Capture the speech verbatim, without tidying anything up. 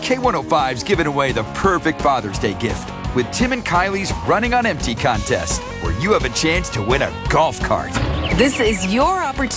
K one oh five's giving away the perfect Father's Day gift with Tim and Kylie's Running on Empty contest, where you have a chance to win a golf cart. This is your opportunity